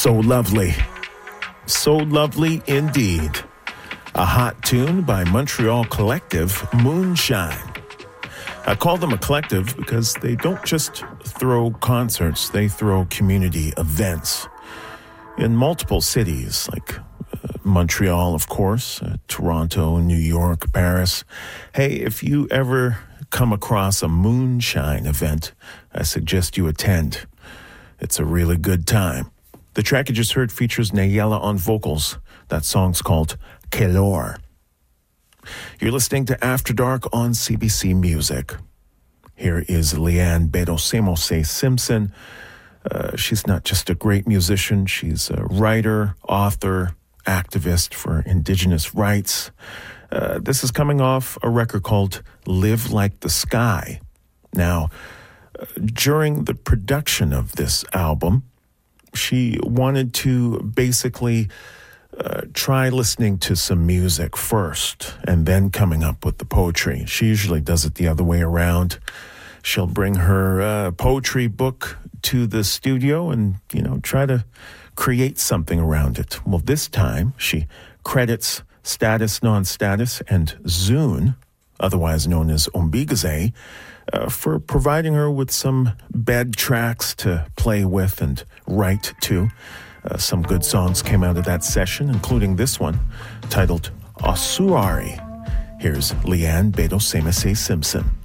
So lovely. So lovely indeed. A hot tune by Montreal collective Moonshine. I call them a collective because they don't just throw concerts, they throw community events in multiple cities like Montreal, of course, Toronto, New York, Paris. Hey, if you ever come across a Moonshine event, I suggest you attend. It's a really good time. The track you just heard features Nayela on vocals. That song's called Kelor. You're listening to After Dark on CBC Music. Here is Leanne Bedosemos Simpson. She's not just a great musician, she's a writer, author, activist for Indigenous rights. This is coming off a record called Live Like the Sky. Now, during the production of this album, she wanted to basically try listening to some music first and then coming up with the poetry. She usually does it the other way around. She'll bring her poetry book to the studio and, try to create something around it. Well, this time she credits Status Non-Status and Zune, otherwise known as Ombigaze, for providing her with some bed tracks to play with and write to. Some good songs came out of that session, including this one, titled Osuari. Here's Leanne Bedosemos Simpson.